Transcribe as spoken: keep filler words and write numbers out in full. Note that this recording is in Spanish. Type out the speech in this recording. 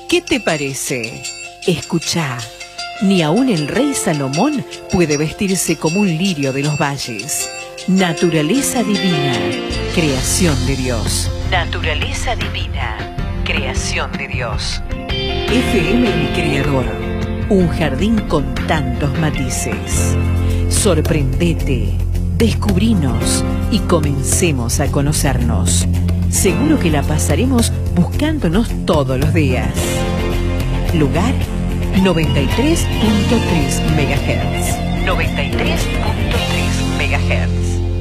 ¿Qué te parece? Escuchá, ni aun el rey Salomón puede vestirse como un lirio de los valles. Naturaleza divina, creación de Dios. Naturaleza divina, creación de Dios. F M El Creador, un jardín con tantos matices. Sorprendete, descubrinos y comencemos a conocernos. Seguro que la pasaremos buscándonos todos los días. Lugar noventa y tres punto tres megahertz. noventa y tres punto tres megahertz.